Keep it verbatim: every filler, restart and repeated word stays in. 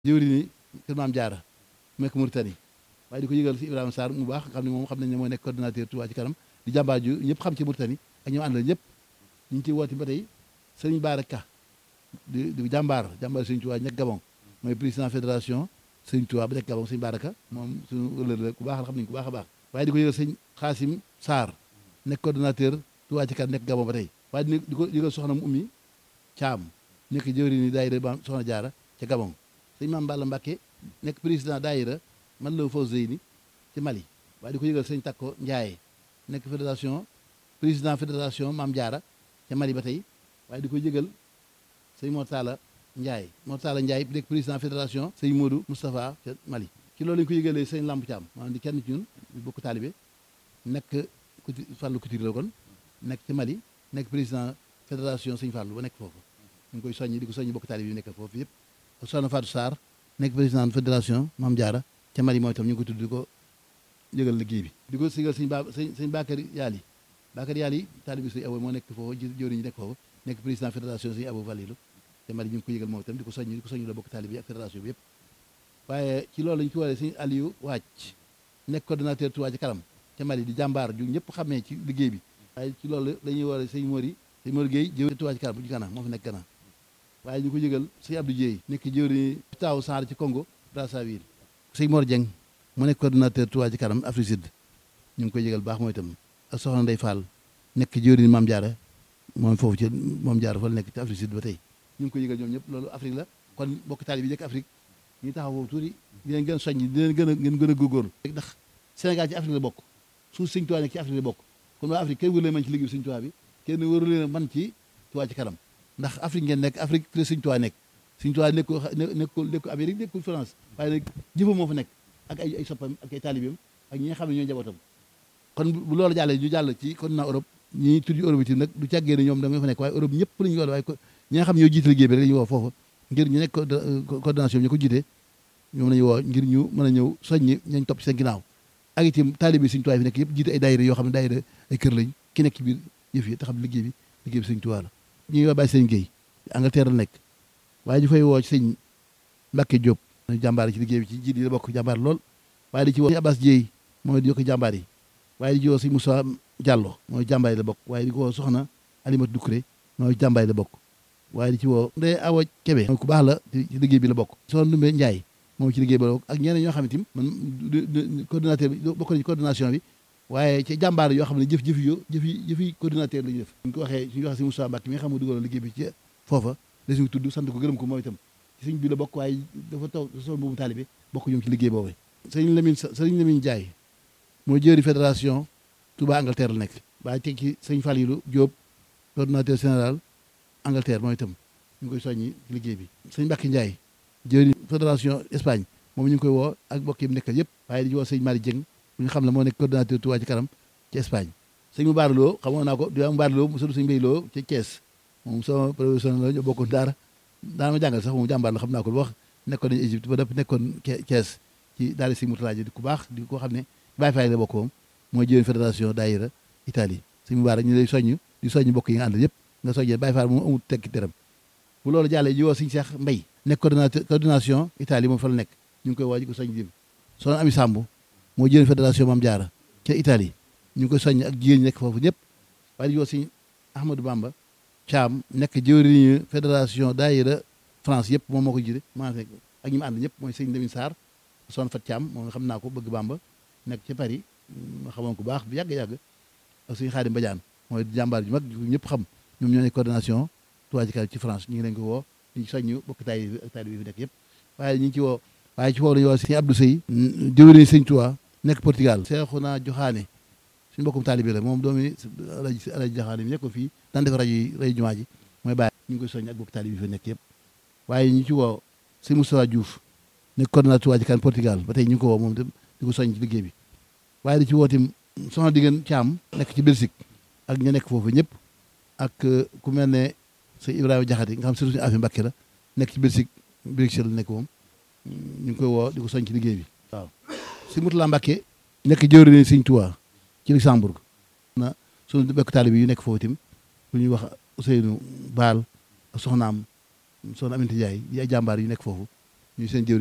jëwri ni kër Maam Jaara mu nekk Mauritanie waaye di ko yëgal si Ibrahima Sarr mu baax xam ne moom xam nañ ne moo nekk coordinateur Touba ci kanam di jàmbaar ju ñëpp xam ci Mauritanie ak ñoo àndal ñëpp ñu ngi ciy woote ba tey sëriñ Bara Ka di di jàmbaar jàmbaar sëriñ Touba nekk Gabon mooy président fédération sëriñ Touba ba nekk Gabon sëriñ Bara Ka moom suñu wëlër la ku baax la xam nañ ku baax a baax waaye di ko yëgal sëñ Xaasim Sarr nekk coordinateur Touba ci kanam nekk Gabon ba tey waaye di ko yëgal soxna mu ummi Caam nekk jëwri ni daayira ba soxna Jaara ca Gabon sëñ Maam Balla Mbàkke nekk président daayira man la Fawzeyni ci Mali waaye di ko yëgal sëñ Takko Ndiaye nekk fédération président fédération Maam Jaara ca Mali ba tey waaye di ko yëgal sëñ Mortala Ndiaye Mortala Ndiaye nekk président fédération sëñ Modou Moustapha ca Mali ci loolu lañu ko yëgalee sëñ Lamp Thiam maanaam di kenn ci ñun bokk taalibe nekk kuti Fàllu Couture la kon nekk ci Mali nekk président fédération sëñ Fàllu ba nekk foofu ñu ngi koy soññi di ko soññi bokk taalibe yi nekk foofu yëpp soxna Fatou Sarr nekk président fédération Maam Jaara ca Mali mooy itam ñu ngi ko tudd di ko yëgal liggéey bi di ko sigal sëñ ba sëñ sëñ Bakary Yaali Bakary Yaali taalibe sëñ Abo moo nekk foofu jëwriñ ñi nekk foofu nekk président fédération sëñ Abo Valilu ca Mali ñu ngi ko yëgal moom itam di ko soññ di ko soññ la bokk taalibe yi ak fédération bi yëpp waaye ci loolu lañu ko waree sëñ Aliou Wàcc nekk coordonnateur Touba ci kanam ca Mali di jàmbaar ju ñëpp xamee ci liggéey bi waaye ci loolu dañuy waree sëñ Mori sëñ Mori Gueye jëwriñ Touba ci kanam bu ci kanam moo fi nekk Gana waaye ñu ko yëgal sëñ Abdou Dieye nekk jëwriñ taaw Sarr ci Congo Brazzaville sëñ Mor Dieng mu nekk coordonnateur Touba ci kanam Afrique Sud ñu ngi koy yëgal baax mooy itam ak soxna Ndey Fall nekk jëwriñ Maam Jaara moom foofu ci Maam Jaara fa la nekk ci Afrique Sud ba tey ñu ngi koy yëgal ñoom ñëpp loolu Afrique la kon bokk taalibe bi nekk Afrique ñu taxaw foofu tuuti di leen gën a soññ di leen gën a ngeen gën a góorgóorlu ndax Sénégal ci Afrique la bokk suuf sëñ Touba nekk ci Afrique la bokk kon waa Afrique kenn wëru leen man ci liggéey bi sëñ Touba bi kenn wëru leen man ci Touba ci kanam ndax Afrique ngeen nekk Afrique la sëñ Touba nekk sëñ Touba nekkul nekkul nekkul Amérique nekkul France waaye nag jëfam moo fa nekk ak ay ay soppam ak ay taalibeem ak ñi nga xam ne ñooy njabootam kon bu loolu jàllee ñu jàll ci continent Europe ñi tudd Europe itam nag du càggee ne ñoom da nga fa nekk waaye Europe ñëpp la ñu woo waaye ñi nga xam ne ñoo jiite liggéey bi rek la ñu woo foofu ngir ñu nekk coordination bi ñu ko jiite ñoom la ñu woo ngir ñu mën a ñëw soññi ñañ topp ci seen ginnaaw ak itam taalibe sëñ Touba fi nekk yëpp jiite ay daayira yoo xam ne daayira ay kër lañ ki nekk ci biir yëf yi te xam liggéey bi liggéey bi sëñ Touba la ñuy woo bàyyi sëñ Guèye Angleterre la nekk waaye ñu fay woo ci sëñ Mbacke Diop jàmbaar ci liggéey bi ci jiit yi la bokk jàmbaar lool waaye di ci woo sëñ Abbas Dieye mooy di yokk jàmbaar yi waaye di ci woo sëñ Moussa Diallo mooy jàmbaar yi la bokk waaye di ko woo soxna Alimatu Doucouré mooy jàmbaar yi la bokk waaye di ci woo Ndeye Awa Kébé mooy ku baax la ci liggéey bi la bokk soxna Ndumbe Ndiaye moom ci liggéey bi la bokk ak ñeneen ñoo xam ne tim man coordinateur bi bokk ci coordination bi waaye ci jàmbaar yoo xam ne jëf jëf yo jëfi jëfi coordinateur la ñu def ñu ko waxee suñu waxee si Moussa Mbacke mi nga xam ne dugaloon liggéey bi ci foofa da suñu tudd sant ko gërëm ko moom itam ci sëñ bi la bokk waaye dafa taw sol boobu taalibe bokk ñoom ci liggéey boobu sëñ Lamine sëñ Lamine Ndiaye mooy jëri fédération Touba Angleterre la nekk waaye teg ci sëñ Falilou Diop coordinateur général Angleterre moom itam ñu ngi koy soññi ci liggéey bi sëñ Mbacke Ndiaye jëri fédération Espagne moom ñu ngi koy woo ak bokk yi mu nekkal yëpp waaye di woo sëñ Mari Dieng bu ñu xam ne moo nekk coordinateur Touba ci kanam ci Espagne sëñ mu baaraloo xamoon naa ko di mu baaraloo mu sëñ Mbay Loo ci Thiès moom sama professionnel la ñu bokkoon daara daana ma jàngal sax moom jàmbaar la xam naa ko lu wax nekkoon nañu Égypte ba dëpp nekkoon Thiès ci daara si Moutala ji di ku baax di ko xam ne Baye Faye la bokk moom mooy jëwén fédération daayira Italie sëñ mu baara ñu lay soññ di soññ bokk yi nga ànd yëpp nga soññee Baye Faye moom amul tekki dërëm bu loolu jàllee ji woo sëñ Cheikh Mbay nekk coordinateur coordination Italie moom fa la nekk ñu ngi koy woo ji ko soññ dim soxna Ami Samb moo jëwén fédération Maam Jaara ca Italie ñu ngi koy soññ ak jigéen ñi nekk foofu ñëpp waaye di woo sëñ Ahmadou Bamba Thiam nekk jëwriñu fédération daayira France yëpp moom moo ko jiite maa fekk ak ñi mu ànd ñëpp mooy sëñ Lamine Sarr son fat Thiam moom nga xam naa ko bëgg Bamba nekk ci Paris ma xamoon ko baax bu yàgg-yàgg ak sëñ Xaadim Badiane mooy jàmbaar ju mag ñëpp xam ñoom ñoo nekk coordination Touba ci kanam ci France ñu ngi leen ko woo di soññu bokk taay bi ak taay bi fi nekk yëpp waaye ñu ngi ci woo waaye ci woo lañu woo sëñ Abdou Sey jëwriñu sëñ Touba nekk Portugal Seexuna Joxaane suñu mbokkum taalibe la moom doomi alaji alaji Joxaane mi nekk ko fii daan def rajo yi rajo jumaa ji mooy bàyyi ñu ngi koy soññ ak bokk taalibe bi fi nekk yëpp waaye ñu ci woo sëñ Moustapha Diouf nekk coordinateur Touba ci kanam Portugal ba tey ñu ngi ko woo moom itam di ko soññ ci liggéey bi waaye di ci woo tim soxna Digeen Caam nekk ci Belgique ak ña nekk foofu ñëpp ak ku mel ne sëñ Ibrahima Jaxate nga xam surtout suñu affaire Mbàkke la nekk ci Belgique Bruxelles la nekk moom ñu ngi koy woo di ko soññ ci liggéey bi waaw sëñ Moutala Mbàkke nekk jëwriñ sëñ Touba ci Luxembourg na suñu bokk taalibe yu nekk foofu itam bu ñuy wax Ousseynou Baal ak soxnaam soxna Aminata Ndiaye yi ay jàmbaar yu nekk foofu ñu seen jëwriñ